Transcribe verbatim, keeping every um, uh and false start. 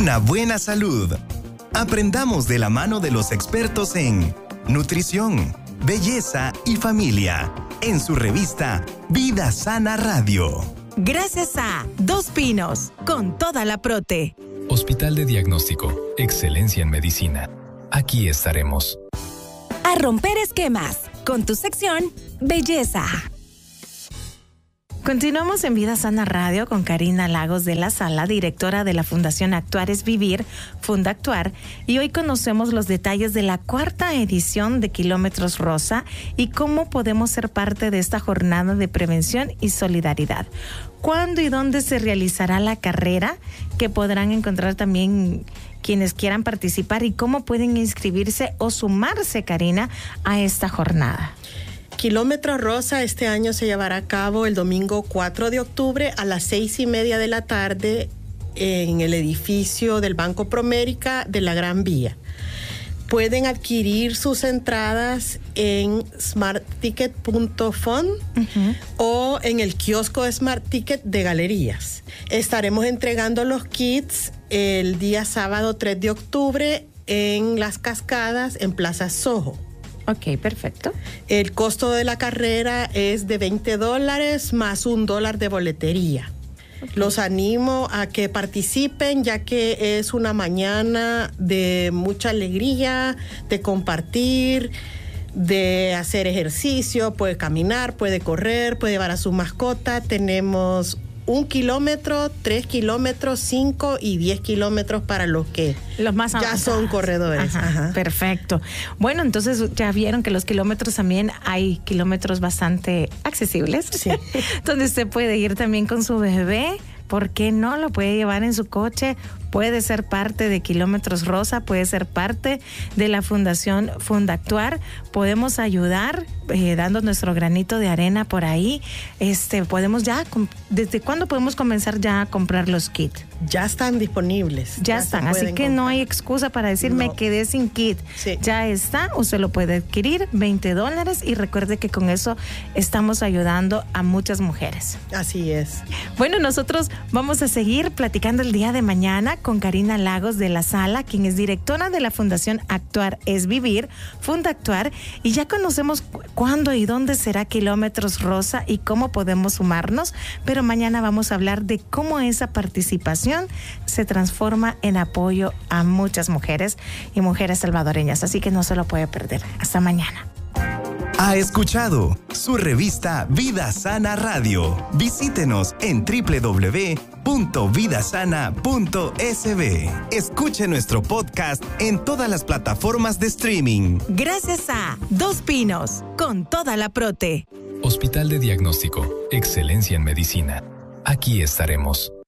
una buena salud. Aprendamos de la mano de los expertos en nutrición, belleza y familia, en su revista Vida Sana Radio. Gracias a Dos Pinos, con toda la prote. Hospital de Diagnóstico, excelencia en medicina. Aquí estaremos. A romper esquemas, con tu sección Belleza. Continuamos en Vida Sana Radio con Karina Lagos de la Sala, directora de la Fundación Actuar es Vivir, Fundactuar, y hoy conocemos los detalles de la cuarta edición de Kilómetros Rosa y cómo podemos ser parte de esta jornada de prevención y solidaridad. ¿Cuándo y dónde se realizará la carrera? Que podrán encontrar también quienes quieran participar y cómo pueden inscribirse o sumarse, Karina, a esta jornada. Kilómetros Rosa este año se llevará a cabo el domingo cuatro de octubre a las seis y media de la tarde en el edificio del Banco Promérica de la Gran Vía. Pueden adquirir sus entradas en smart ticket punto fun uh-huh. o en el kiosco de Smart Ticket de Galerías. Estaremos entregando los kits el día sábado tres de octubre en Las Cascadas, en Plaza Soho. Ok, perfecto. El costo de la carrera es de veinte dólares más un dólar de boletería. Okay. Los animo a que participen, ya que es una mañana de mucha alegría, de compartir, de hacer ejercicio, puede caminar, puede correr, puede llevar a su mascota. Tenemos un kilómetro, tres kilómetros, cinco y diez kilómetros para los que los más ya son corredores. Ajá, Ajá. Perfecto. Bueno, entonces ya vieron que los kilómetros también hay kilómetros bastante accesibles. Sí. Donde usted puede ir también con su bebé. ¿Por qué no? Lo puede llevar en su coche. Puede ser parte de Kilómetros Rosa, puede ser parte de la Fundación Fundactuar. Podemos ayudar eh, dando nuestro granito de arena por ahí. Este, podemos ya, ¿desde cuándo podemos comenzar ya a comprar los kits? Ya están disponibles. Ya, ya están, así que comprar. No hay excusa para decir no. me quedé sin kit. Sí. Ya está, usted lo puede adquirir, veinte dólares, y recuerde que con eso estamos ayudando a muchas mujeres. Así es. Bueno, nosotros vamos a seguir platicando el día de mañana con Karina Lagos de la Sala, quien es directora de la Fundación Actuar es Vivir, Fundactuar, y ya conocemos cu- cuándo y dónde será Kilómetros Rosa y cómo podemos sumarnos, pero mañana vamos a hablar de cómo esa participación se transforma en apoyo a muchas mujeres y mujeres salvadoreñas, así que no se lo puede perder. Hasta mañana. Ha escuchado su revista Vida Sana Radio. Visítenos en doble u doble u doble u punto vida sana punto s b. Escuche nuestro podcast en todas las plataformas de streaming. Gracias a Dos Pinos, con toda la prote. Hospital de Diagnóstico, excelencia en medicina. Aquí estaremos.